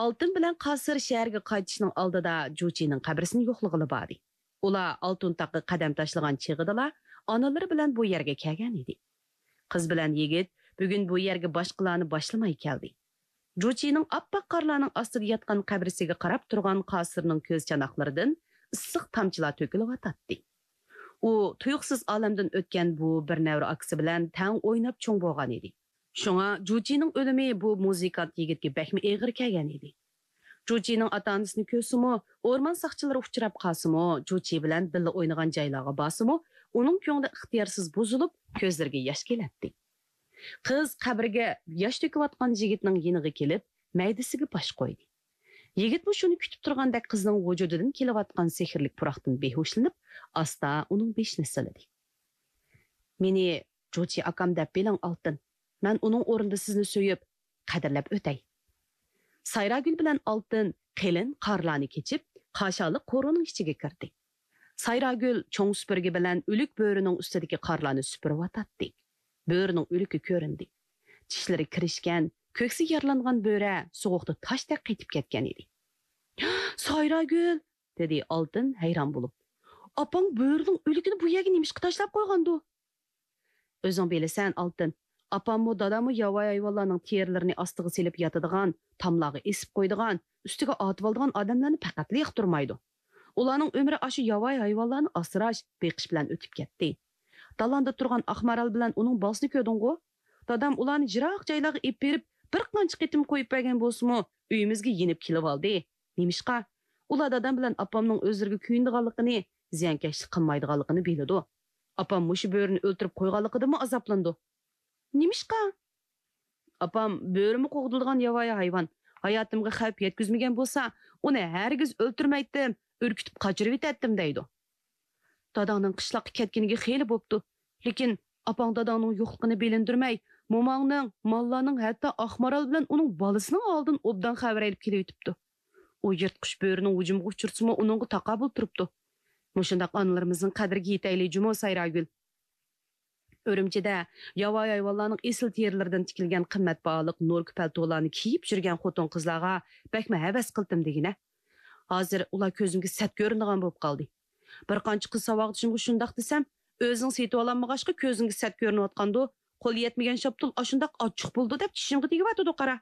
Алтын bilan Qasır şəhərə qaytışının aldıda Juchining qabrisini yo'qlig'ini bordi. Ular Altın taqqa qadam tashlagan chig'idala onalari bilan bu yerga kelgan edi. Qiz bilan yigit bugun bu yerga boshqalarni boshlamay keldi. Juchining oppoq qorlarning ostida yotgan qabrisiga qarab turgan Qasırning ko'z chanoqlaridan issiq tomchilar to'kilayotdi. U tuyuqsiz olamdan o'tgan bu bir navra aksi bilan tang o'ynab cho'ng bo'lgan edi. Shunga Juchining o'limi bu muzikant yigitga bakmi eg'ir kelgan edi. Juchining ota-onasini ko'rsimi, o'rmon saqchilari uchrab qolsimi, Juchi bilan birga o'ynagan joylarga borsimi, uning ko'ngli ixtiyorsiz buzilib, ko'zlariga yosh keladi. Qiz qabrga yosh to'kayotgan yigitning yeniga kelib, maydasiga bosh qo'ydi. Yigit bu shuni kutib turgandek qizning vujudidan kelayotgan sehrli puroqdan behushlanib, asta uning beshini siladi. Meni Juchi akam deb bilang Oltin. Men uning o'rnida sizni so'yib, qadrlab o'tay. Sayragül bilan Oltin qilin qorlarni kechib, qashaliq qo'rining ichiga kirdi. Sayragül cho'ng supurgi bilan o'lik bo'rining ustidagi qorlarni supurib o'tadi. Bo'rining o'ligi ko'rindi. Tishlari kirishgan, ko'ksi yarlangan bo'ra sovuqda tashdek qetib ketgan edi. "Sayragül," dedi Oltin hayron bo'lib. "Opang bo'rining o'ligini bu yerga nimishqa tashlab qo'ygandi?" "O'zing bilasan, Oltin. Apammu dadammu yovvoyi hayvonlarning terlarini ostiga selib yotadigan, tamlog'i esib qo'ydigan, ustiga otib oldigan odamlarni faqat yoqtirmaydi. Ularning umri ashu yovvoyi hayvonlarni asrash, beqish bilan o'tib ketdi. Dalanda turgan Aqmaral bilan uning bolasini ko'rding-ku? Dadam ularni jiroq joylarga ib berib, bir qancha qitim qo'yib bergan bo'lsa-mu, uyimizga yenib kelib oldi. Nimishqa? Ular dadam bilan apamning o'zlariga kuyindiganligini, ziyonkashlik qilmaydiganligini biladi. Apam mushu bo'rini o'ltirib qo'yganligidami azoblandi. Nimishqa? Apam bo'rimi qo'g'dilgan yovvoyi hayvon. Hayotimga xavf yetkazmagan bo'lsa, uni hargiz o'ltirmaydim, urkitib qochirib etatdim deydi. Dadangning qishloqqa ketganiga xeyli bo'pti. Lekin apang dadangning yo'qligini bilindirmay, momangning, mollarning, hatto Aqmaral bilan uning bolasining oldin obdan xabar olib kelyotibdi. U yirtqich bo'rining hujumga uchirsa-mu, uningga taqobil turibdi. Mushundaq onalarimizning qadriga yetaylik, Jumo Sayragül. Örümchida yovvoyi hayvonlarning esil terlaridan tikilgan qimmatbaholik nork paltolarni kiyib yurgan xotin qizlarga bakma havas qildim degina. Hozir ular ko'zimga sat ko'rinadigan bo'lib qoldi. Bir qancha qiz savoqdishimga shundaq desam, o'zing setib ololmag'achqa ko'zingga sat ko'rinayotgandi, qo'l yetmagan shoptul ashundaq ochiq bo'ldi deb tishimga tegayotdi qara.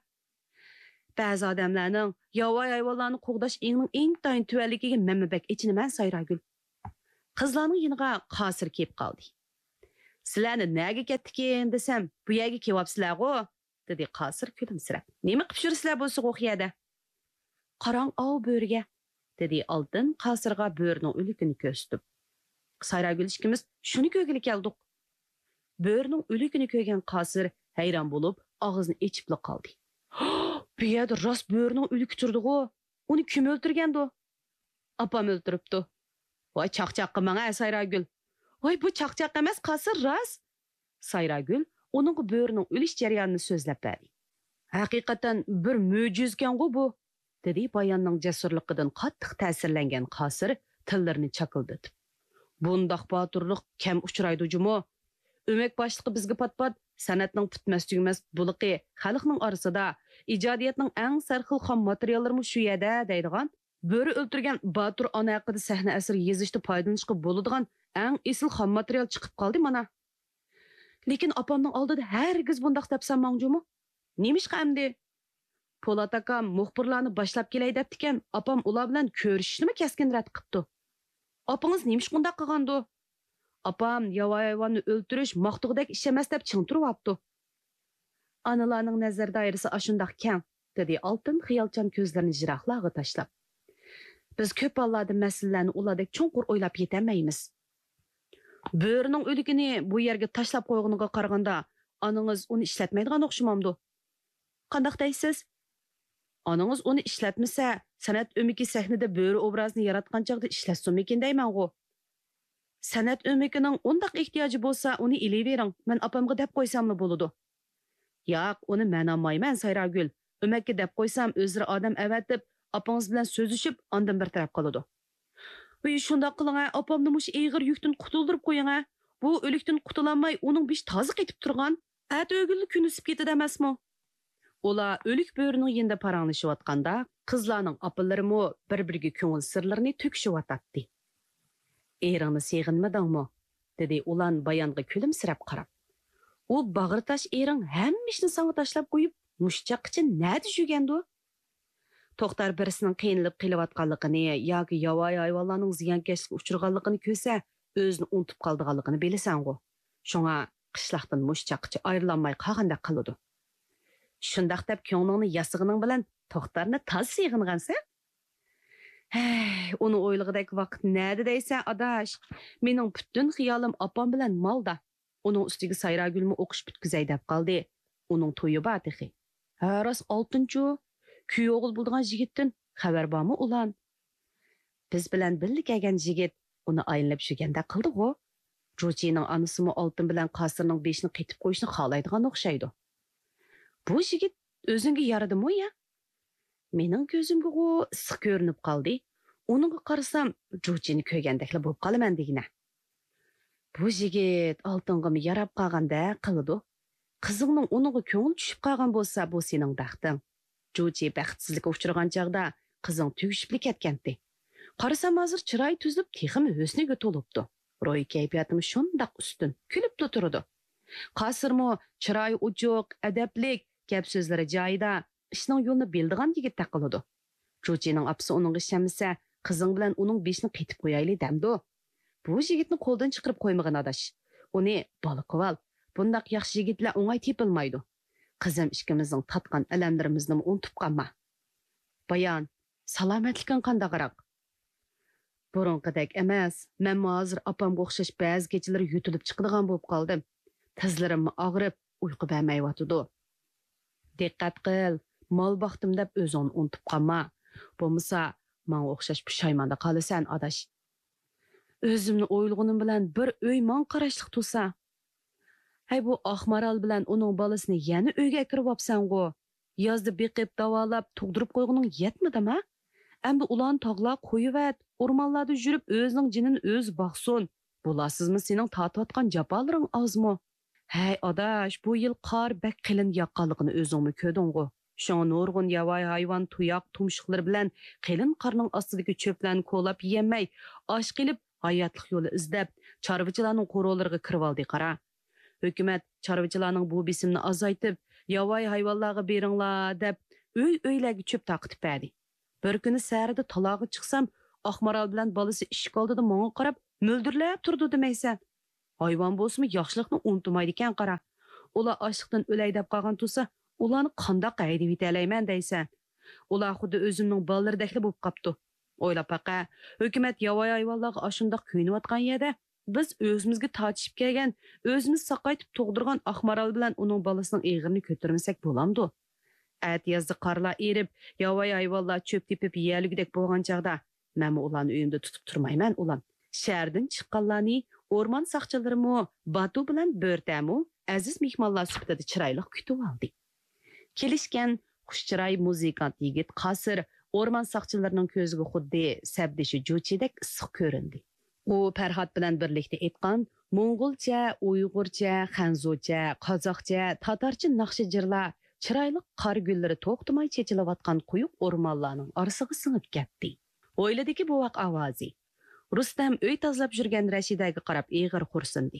Ba'zi odamlarning yovvoyi hayvonlarni qo'g'dash eng tayin tuvanligiga mamabak ichinaman Sayragül. Qizlarning yiniga Qasır kelib qoldi. "Sizlarni nega ketdikin desam, bu yerga kelyapsizlar-ku," dedi Qasır kulimsirab. "Nima qilib yursizlar bo'lsa o'xiyada?" "Qarang ov bo'riga," dedi Oltin Qasırga bo'rining o'ligini ko'rsatib. Sayragül ikkimiz shuni ko'rgili keldik. Bo'rining o'ligini ko'rgan Qasır hayron bo'lib, og'zini ochib qoldi. "Bu yerda rost bo'rining o'ligi turdi-ku. Uni kim o'ldirgandi?" "Apam o'ldiribdi." "Voy chaqchaq qilmang, Sayragül." "Voy bu chaqchaq emas, Qasır rost." Sayragül uning bo'rining o'lish jarayonini so'zlab berdi. "Haqiqatan bir mo'jizagan-ku bu," dedi bayonning jasurligidan qattiq ta'sirlangan Qasır tillarini chaqildatib. "Bundaq boturlik kam uchraydi Jumo. O'mak boshliqi bizga patpat san'atning putmas tugmas buliqi xalqning orasida ijodiyatning eng sarxil xom materiallarimi shu yerda deydigan, bo'ri o'ltirgan Batur ona haqida sahna asri yezishda foydalanishga bo'ladigan eng esil xom material chiqib qoldi mana. Lekin opamning oldida hargiz bundaq deb sanmangjumu? Nemishqa endi? Po'lat akam muxbirlarni boshlab kelay debdikan, opam ular bilan ko'rishishni keskin rad qilibdi. Opangiz nemish bundoq qilgandi? Opam yovvoyi hayvonni o'ltirish maqtug'dek ish emas deb ching turibdi. Onalarning nazar doirasi ashundaq keng, dedi Oltin xiyolchan ko'zlarini jiroqlarga tashlab. Biz ko'p hollarda masalalarni ulardek cho'nqur o'ylab yetolmaymiz. Bo'rining o'ligini bu yerga tashlab qo'yg'iniga qaraganda, onangiz uni ishlatmaydigan o'xshamamdi. Qandoq deysiz? Onangiz uni ishlatmasa, san'at o'miki sahnada bo'ri obrazini yaratgan chaqda ishlatsin-mikin deyman-ku. San'at o'mikining undaq ehtiyoji bo'lsa, uni ilavering. Men opamga deb qo'ysammi bo'ladi? Yo'q, uni men olmayman, Sayragül. O'makka deb qo'ysam, o'zlari odam avatib, opangiz bilan so'zishib, ondan bir taraf qoladi. Voy shundoq qiling, opamni mush eg'ir yukdan qutuldirib qo'ying. Bu o'likdan qutulanmay, uning besh tozi qetib turgan. At o'g'ilni kunisib ketadi emasmi? Ular o'lik bo'rining yenda paranglashayotganda, Qizlarning apallarımı bir-biriga ko'ngil sirlarini to'kishyotdi. Eringni seg'inmadingmi? Dedi ulan bayonga kulimsirab qarab. U bag'ritash ering hamma ishni sanga tashlab qo'yib, mushchaqqicha nada jugandi? To'xtar birisining qiynalib qilayotganligini yoki yovvoyi hayvonlarning ziyonkashlikka uchraganligini ko'rsa, o'zini unutib qoldiganligini bilasan-ku. Shunga qishloqdan mushchaqqicha ayrilanmay qolgandek qiladi. Shundaq deb ko'nglingni yasig'ining bilan To'xtarni toz seg'ingansan? Uni o'ylag'idek vaqt nada deysan, adash? Mening butun xiyolim opam bilan molda. Uning ustiga sayragulni o'qish bitkizay deb qoldi. Uning to'yi bor texi. Ha, rost 6-chi kuy o'g'il bo'lgan yigitdan xabar bormi ulan? Biz bilan birga kelgan yigit uni aylanib shuganda qildi-ku. Jo'chining onasimi oltin bilan qasrning beshini qetib qo'yishni xohlaydigan o'xshaydi. Bu yigit o'zingga yaradimi ya? Mening ko'zimga issiq ko'rinib qoldi. Uningga qarasam, Jo'chini ko'rgandekla bo'lib qolaman degina. Bu yigit olting'imi yarab qolganda qildi. Qizingning uningga ko'ngil tushib qolgan bo'lsa, bu sening baxting. Jo'chi baxtsizlikka uchragan chaqda qizing tugishib ketgandi. Qarasam hozir chiroy tuzilib, texim husniga to'libdi. Ro'y kayfiyatim shundoq ustun, kulib turdi. Qasirmi chiroy uchuq, adablik, gap so'zlari joyida, ishning yo'lini bildigan yigit taqiladi. Jo'chining apsi uningga ishonmasa, qizing bilan uning beshini qetib qo'yayli demdi. Bu yigitni qo'ldan chiqarib qo'ymagan adash. Uni baliqval, bundaq yaxshi yigitlar o'ngay tepilmaydi. Qizim ikkimizning tatgan alamlarimizni unutib qolma. Bayon, salomatliking qandaqroq? Burunqidek emas, men hozir opamga o'xshash ba'zi kechalar yutilib chiqadigan bo'lib qoldim. Tizlarim og'rib, uyqu bermayotdi. Diqqat qil, mol baxtim deb o'zingni unutib qolma. Bo'lmasa, menga o'xshash pushaymonda qolasan, adash. O'zimni o'ylag'anim bilan bir uy man qarashliq tursa. Hay bu Ahmaral bilan uning bolasini yana uyga kirib opsan-ku. Yozda beqib davolab, tug'dirib qo'yganing yetmadimi? Endi ulan tog'lar qo'yivat, o'rmonlarda yurib o'zining jinini o'z boqsin. Bo'lasizmi sening tatiyotgan jafolaring ozmi? Hey adash, bu yil qor bak qilin yoqqanligini o'zingmi ko'rding-ku. Shunga nurg'un yovvoyi hayvon tuyoq tumshuqlar bilan qilin qorning ostidagi cho'plarni ko'lab yemay, osh qilib hayotlik yo'li izlab, chorvachilarning qo'rovlariga kirib oldi qara. Hukumat chorvachilarning bu besimni azaytib, yovvoyi hayvonlarga beringlar deb uy-uylarga cho'p taqitib berdi. Bir kuni sərida talog'i chiqsam, Ahmaral bilan bolasi eshik oldida menga qarab, mo'ldirlab turdi demaysan. Hayvon bo'lsa yaxshilikni unutmaydi ekan qara. Ular ochliqdan o'lay deb qolgan tursa, ularni qandoq haydab yetalayman deysan. Ular xuddi o'zimning bolalaridek bo'lib qopti. O'ylab baqa, hukumat yovvoyi hayvonlarga ashundoq kuyinayotgan yerda biz o'zimizga tortishib kelgan, o'zimiz saqaytib tug'dirgan Ahmaral bilan uning bolasining eg'irini ko'tarmasak bo'lamdi. At yazdı qarlar erib, yovvoyi hayvonlar cho'p tepib yeyalgidek bo'lgan chaqda, men ularni uyimda tutib turmayman ulan. Shahardan chiqqanlarni o'rmon saqchilarimi, batu bilan bo'rtamu aziz mehmonlar sifatida chiroyli kutib oldi. Kelishgan xushchiroy muzikant yigit Qasir o'rmon saqchilarining ko'ziga xuddi sabdishi Jo'chidek issiq ko'rindi. U Farhod bilan birlikda aytgan Mo'ng'ulcha, Uyg'urcha, Xanzucha, Qozoqcha, Tatarcha naqshi jirlar chiroyli qor gullari to'xtamay chechilayotgan quyuq o'rmonlarning orasiga singib ketdi. O'yladiki bu vaqt ovozi. Rustam uy tozalab yurgan Rashidaga qarab eg'ir xursindi.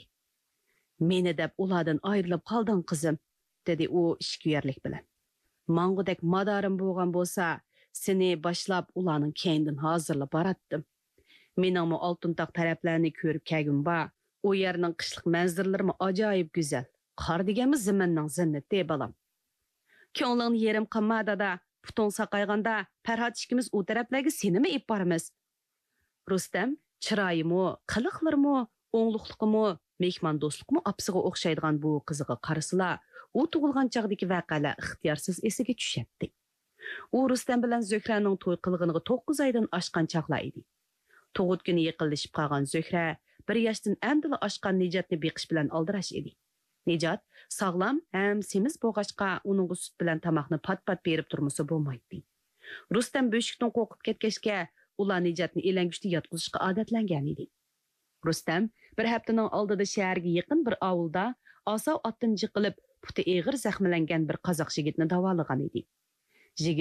Meni deb ulardan ayrilib qolding qizim, dedi u ishkuyarlik bilan. Mang'udek madarim bo'lgan bo'lsa, seni boshlab ularning keyindan hozirlab boratdim. Meningmi Oltintoq taraflarini ko'rib kelgim bor. U yerning qishliq manzaralari ajoyib go'zal. Qor deganimiz zaminning zinnati balam. Ko'ngling yerim qilmadi-da, putung saqayganda Farhod ikkimiz u taraflarga senimi ib boramiz. Rustam chiroyimi, qiliqlarimi, o'ngluqligimi, mehmon do'stligimi apsiga o'xshaydigan bu qiziga qarasila, u tug'ilgan chaqdagi voqealar ixtiyorsiz esiga tushadi. U Rustam bilan Zohraning to'y qilganiga 9 oydan oshgan chaqlar edi. Tug'ut kuni yaqinlashib qolgan Zohra 1 yoshdan andila oshgan Nijatni beqish bilan aldirash edi. Nijat sog'lom ham semiz bo'g'ashqa uning sut bilan tamoqni pat-pat berib turmasa bo'lmaydi. Rustam bo'shikdan qo'rqib ketgachga ular Nijatni elangishda yotqizishga odatlangan edi. Rustam bir haftaning oldida shaharga yaqin bir ovulda asov otdan yiqilib, puti eg'ir zaxmlangan bir qozoq yigitni davolagan edi. Yigit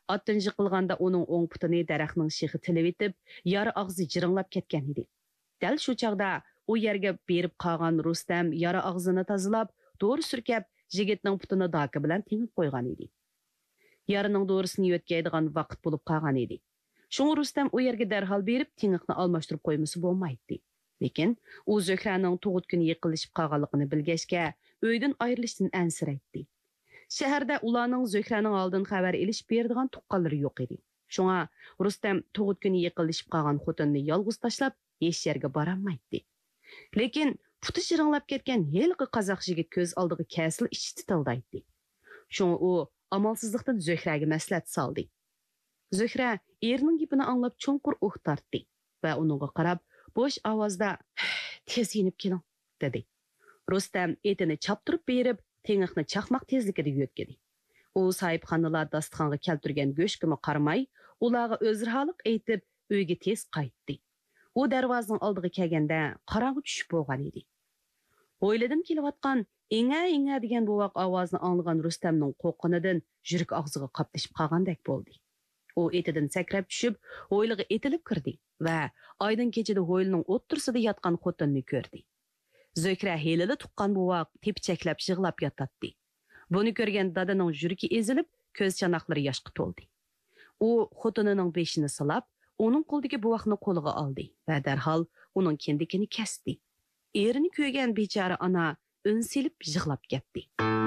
Attinji qilganda uning o'ng putini daraxtning shixi tilib etib, yara og'zi jiringlab ketgan edi. Dal shu chaqda u yerga berib qolgan Rustam yara og'zini tozalab, dori surkab, yigitning putini doki bilan tengib qo'ygan edi. Yaraning dorisini yo'tkaydigan vaqt bo'lib qolgan edi. Shunga Rustam u yerga darhol berib, tingiqni almashtirib qo'ymasi bo'lmaydi. Lekin u Zöhraning tug'ut kuni yiqilishib qolganligini bilgachga, uydan ayrilishdan ansiraydi. Shaharda ularning Zöhraning oldin xabar elish beradigan tuqqanlari yo'q edi. Shunga Rustam tug'ut kuni yiqilishib qolgan xotinni yolg'iz tashlab, hech yerga borolmaydi. Lekin puti shiringlab ketgan yelqi qozoq yigit ko'z oldiga kasil ichdi tildaydi. Shunga u amalsizlikdan Zöhraga maslahat soldi. Zöhra erining gapini anglab cho'nqur tortdi va uningga qarab bo'sh ovozda tez yenib keling dedi. Rustam etini chaptirib berib, tengiqni chaqmoq tezligida yo'tkadi. U sahibxonalar dasturxonga keltirgan go'shkimi qaramay, ularga o'zraholiq aytib, uyga tez qaytdi. U darvozaning oldiga kelganda qorong'i tushib bo'lgan edi. O'yladim kelayotgan inga degan bo'voq ovozni anglagan Rustamning qo'rqinidan yurak og'ziga qaplashib qolgandek bo'ldi. U etidan sakrab tushib, ho'yliga etilib kirdi va oydin kechida ho'ylining o'ttirsida yotgan xotinni ko'rdi. Zöhra helida tuqqan bo'voq tepchaklab yig'lab yotatdi. Buni ko'rgan dadaning yuragi ezilib, ko'z chanoqlari yoshga to'ldi. U xotinining beshini silab, uning qo'lidagi bo'voqni qo'liga oldi va darhol uning kendikini kesdi. Erini ko'rgan bechora ona unsilib yig'lab ketdi.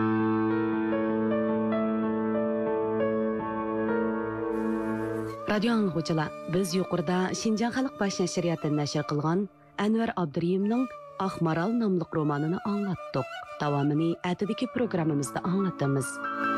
Radio anglag'uchilar, biz yuqorida Xinjiang xalq bosh nashriyatidan nashr qilgan Anvar Abduriyimning Ahmaral nomli romanini anglatdik. Davomini atidagi programmamizda anglatamiz.